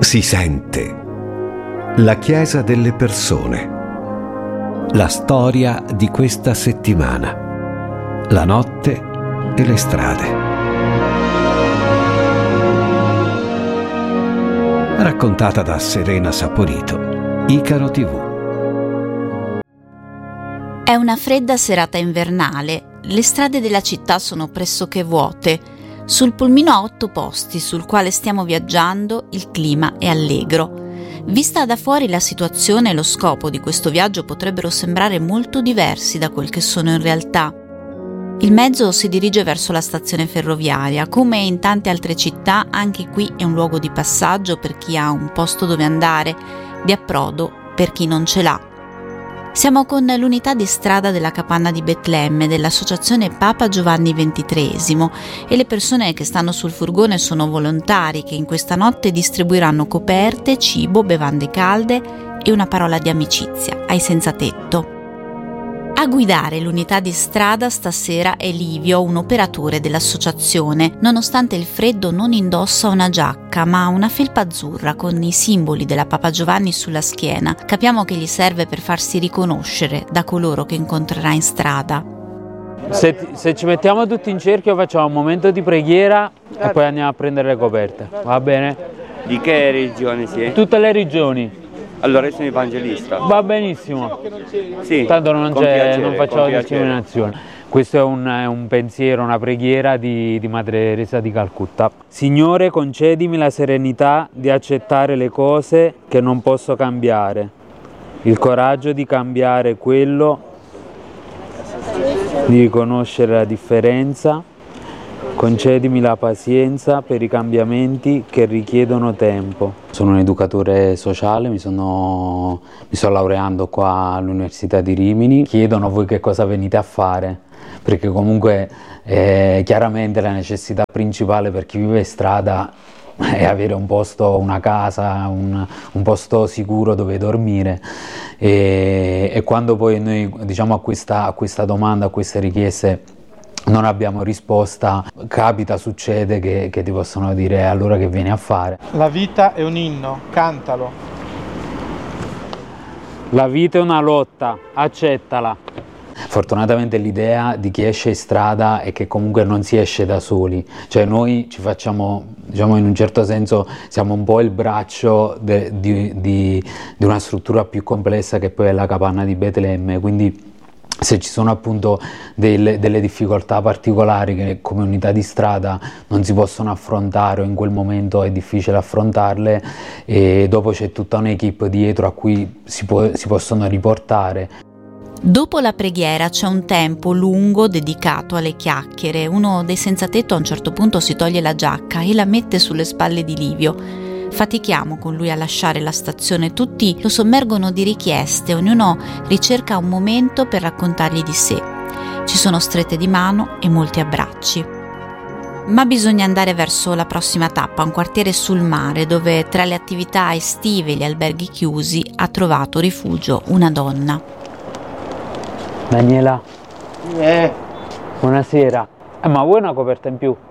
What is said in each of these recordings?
Si sente. La Chiesa delle persone. La storia di questa settimana. La notte e le strade. Raccontata da Serena Saporito, Icaro TV. È una fredda serata invernale. Le strade della città sono pressoché vuote. Sul pulmino a 8 posti sul quale stiamo viaggiando il clima è allegro. Vista da fuori la situazione e lo scopo di questo viaggio potrebbero sembrare molto diversi da quel che sono in realtà. Il mezzo si dirige verso la stazione ferroviaria. Come in tante altre città, anche qui è un luogo di passaggio per chi ha un posto dove andare, di approdo per chi non ce l'ha. Siamo con l'unità di strada della capanna di Betlemme dell'associazione Papa Giovanni XXIII e le persone che stanno sul furgone sono volontari che in questa notte distribuiranno coperte, cibo, bevande calde e una parola di amicizia ai senza tetto. A guidare l'unità di strada stasera è Livio, un operatore dell'associazione. Nonostante il freddo non indossa una giacca, ma una felpa azzurra con i simboli della Papa Giovanni sulla schiena. Capiamo che gli serve per farsi riconoscere da coloro che incontrerà in strada. Se ci mettiamo tutti in cerchio facciamo un momento di preghiera e poi andiamo a prendere le coperte, va bene? Di che religione si? Tutte le regioni. Allora io sono evangelista. Va benissimo. Sì, tanto non facciamo discriminazione. Questo è un pensiero, una preghiera di Madre Teresa di Calcutta. Signore, concedimi la serenità di accettare le cose che non posso cambiare, il coraggio di cambiare quello, di riconoscere la differenza. Concedimi la pazienza per i cambiamenti che richiedono tempo. Sono un educatore sociale, mi sto laureando qua all'Università di Rimini. Chiedono a voi che cosa venite a fare, perché comunque chiaramente la necessità principale per chi vive in strada è avere un posto, una casa, un posto sicuro dove dormire e quando poi noi diciamo a questa domanda, a queste richieste non abbiamo risposta, succede che ti possono dire allora che vieni a fare. La vita è un inno, cantalo. La vita è una lotta, accettala. Fortunatamente l'idea di chi esce in strada è che comunque non si esce da soli, cioè noi ci facciamo, diciamo in un certo senso, siamo un po' il braccio di una struttura più complessa che poi è la capanna di Betlemme, quindi se ci sono appunto delle difficoltà particolari che come unità di strada non si possono affrontare o in quel momento è difficile affrontarle, e dopo c'è tutta un'equipe dietro a cui si possono riportare. Dopo la preghiera c'è un tempo lungo dedicato alle chiacchiere. Uno dei senza tetto a un certo punto si toglie la giacca e la mette sulle spalle di Livio. Fatichiamo con lui a lasciare la stazione, tutti lo sommergono di richieste, ognuno ricerca un momento per raccontargli di sé. Ci sono strette di mano e molti abbracci. Ma bisogna andare verso la prossima tappa, un quartiere sul mare dove tra le attività estive e gli alberghi chiusi ha trovato rifugio una donna. Daniela, buonasera. Ma vuoi una coperta in più?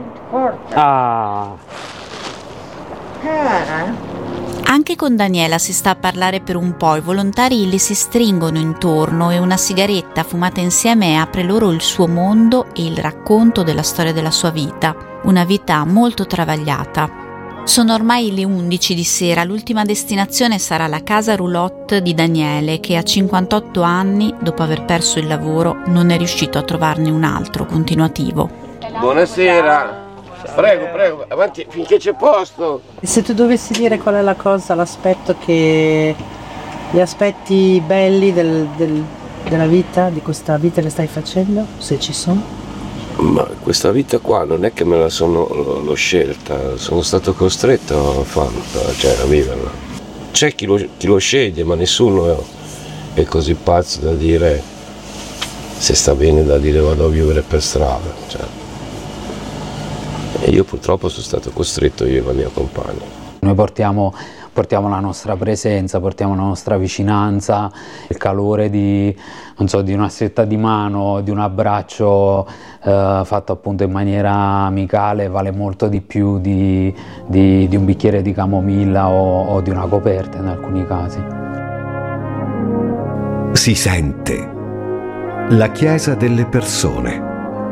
Anche con Daniela si sta a parlare per un po', i volontari le si stringono intorno e una sigaretta fumata insieme apre loro il suo mondo e il racconto della storia della sua vita, una vita molto travagliata. Sono ormai le 11 di sera, l'ultima destinazione sarà la casa roulotte di Daniele che a 58 anni, dopo aver perso il lavoro, non è riuscito a trovarne un altro continuativo. Buonasera. Prego, avanti finché c'è posto. E se tu dovessi dire qual è la cosa, l'aspetto gli aspetti belli della vita, di questa vita che stai facendo, se ci sono? Ma questa vita qua non è che me l'ho scelta, sono stato costretto a farla, cioè a viverla. C'è chi lo sceglie, ma nessuno è così pazzo da dire, se sta bene, da dire vado a vivere per strada. Cioè. E io purtroppo sono stato costretto, io e la mia compagna. Noi portiamo portiamo la nostra presenza, portiamo la nostra vicinanza, il calore di una stretta di mano, di un abbraccio fatto appunto in maniera amicale vale molto di più di un bicchiere di camomilla o di una coperta in alcuni casi. Si sente la Chiesa delle persone.